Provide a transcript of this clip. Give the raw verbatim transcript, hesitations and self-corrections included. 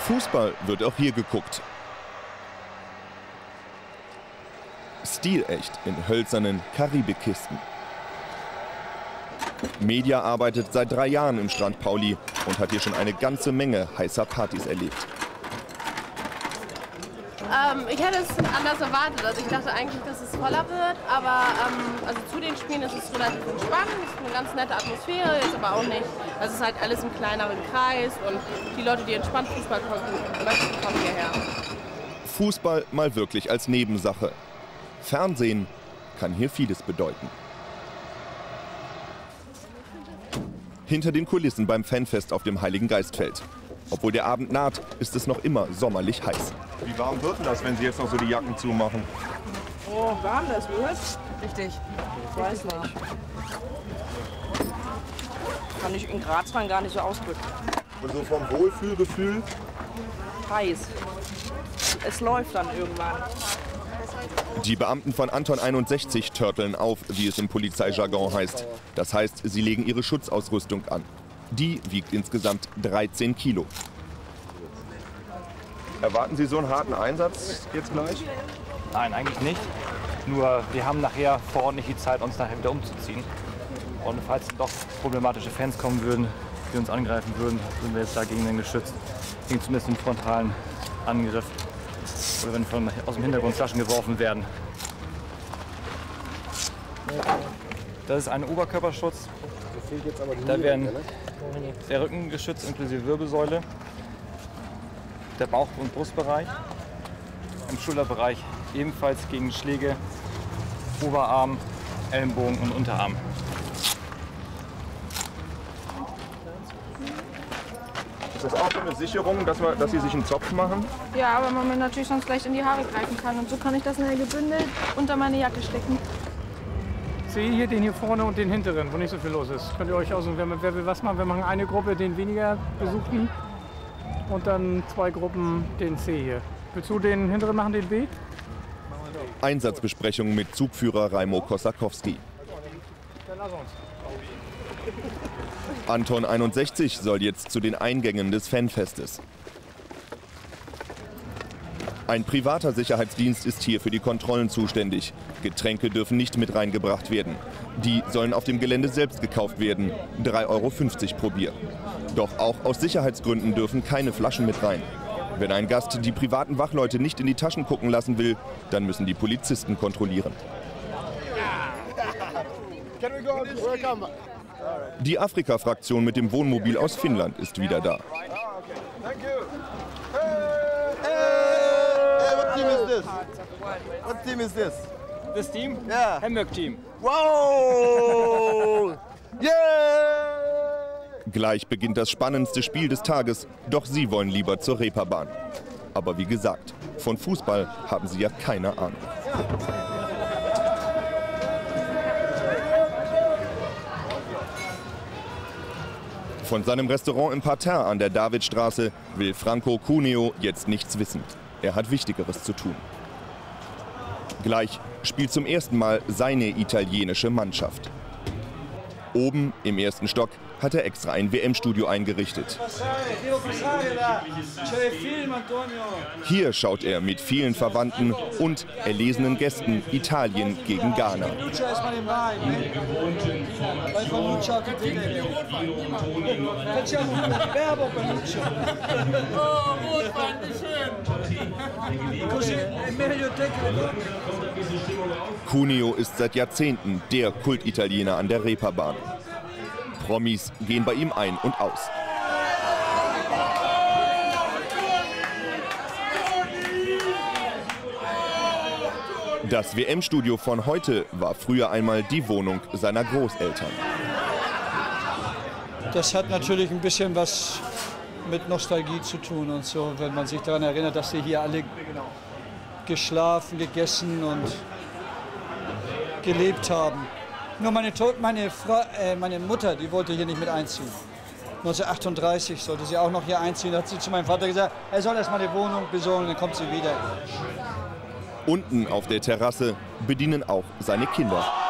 Fußball wird auch hier geguckt. Stilecht in hölzernen Karibikkisten. Media arbeitet seit drei Jahren im Strand Pauli und hat hier schon eine ganze Menge heißer Partys erlebt. Ähm, ich hätte es anders erwartet. Also ich dachte eigentlich, dass es voller wird, aber ähm, also zu den Spielen ist es relativ entspannt. Es ist eine ganz nette Atmosphäre, jetzt aber auch nicht. Also es ist halt alles im kleineren Kreis und die Leute, die entspannt Fußball gucken möchten, kommen hierher. Fußball mal wirklich als Nebensache. Fernsehen kann hier vieles bedeuten. Hinter den Kulissen beim Fanfest auf dem Heiligen Geistfeld. Obwohl der Abend naht, ist es noch immer sommerlich heiß. Wie warm wird denn das, wenn Sie jetzt noch so die Jacken zumachen? Oh, warm das wird? Richtig. Ich weiß nicht. Kann ich in Graz fahren gar nicht so ausdrücken. Und so vom Wohlfühlgefühl? Heiß. Es läuft dann irgendwann. Die Beamten von Anton einundsechzig törteln auf, wie es im Polizeijargon heißt. Das heißt, sie legen ihre Schutzausrüstung an. Die wiegt insgesamt dreizehn Kilo. Erwarten Sie so einen harten Einsatz jetzt gleich? Nein, eigentlich nicht. Nur wir haben nachher vor Ort nicht die Zeit, uns nachher wieder umzuziehen. Und falls doch problematische Fans kommen würden, die uns angreifen würden, sind wir jetzt dagegen dann geschützt. Gegen zumindest den frontalen Angriff. Oder wenn von, aus dem Hintergrund Flaschen geworfen werden. Das ist ein Oberkörperschutz. Da werden der Rücken geschützt, inklusive Wirbelsäule. Der Bauch- und Brustbereich. Im Schulterbereich ebenfalls gegen Schläge, Oberarm, Ellenbogen und Unterarm. Ist das auch so eine Sicherung, dass, wir, dass Sie sich einen Zopf machen? Ja, aber man mir natürlich sonst gleich in die Haare greifen kann. Und so kann ich das nachher gebündelt unter meine Jacke stecken. Ich sehe hier den hier vorne und den hinteren, wo nicht so viel los ist. Könnt ihr euch aussuchen, wer, wer will was machen. Wir machen eine Gruppe, den weniger Besuchten. Und dann zwei Gruppen, den C hier. Willst du den hinteren machen, den B? Einsatzbesprechung mit Zugführer Raimo Kosakowski. Dann lass uns. Anton einundsechzig soll jetzt zu den Eingängen des Fanfestes. Ein privater Sicherheitsdienst ist hier für die Kontrollen zuständig. Getränke dürfen nicht mit reingebracht werden. Die sollen auf dem Gelände selbst gekauft werden. drei Euro fünfzig pro Bier. Doch auch aus Sicherheitsgründen dürfen keine Flaschen mit rein. Wenn ein Gast die privaten Wachleute nicht in die Taschen gucken lassen will, dann müssen die Polizisten kontrollieren. Die Afrika-Fraktion mit dem Wohnmobil aus Finnland ist wieder da. What team is this? What team is this? Das Team? Yeah. Hamburg-Team. Wow! Yeah! Gleich beginnt das spannendste Spiel des Tages, doch sie wollen lieber zur Reeperbahn. Aber wie gesagt, von Fußball haben sie ja keine Ahnung. Von seinem Restaurant im Parterre an der Davidstraße will Franco Cuneo jetzt nichts wissen. Er hat Wichtigeres zu tun. Gleich spielt zum ersten Mal seine italienische Mannschaft. Oben im ersten Stock hat er extra ein W M-Studio eingerichtet. Hier schaut er mit vielen Verwandten und erlesenen Gästen Italien gegen Ghana. Cuneo ist seit Jahrzehnten der Kultitaliener an der Reeperbahn. Promis gehen bei ihm ein und aus. Das W M-Studio von heute war früher einmal die Wohnung seiner Großeltern. Das hat natürlich ein bisschen was mit Nostalgie zu tun und so, wenn man sich daran erinnert, dass sie hier alle geschlafen, gegessen und gelebt haben. Nur meine, meine, Fra äh, meine Mutter, die wollte hier nicht mit einziehen. neunzehnhundertachtunddreißig sollte sie auch noch hier einziehen. Da hat sie zu meinem Vater gesagt, er soll erst mal eine Wohnung besorgen, dann kommt sie wieder. Unten auf der Terrasse bedienen auch seine Kinder.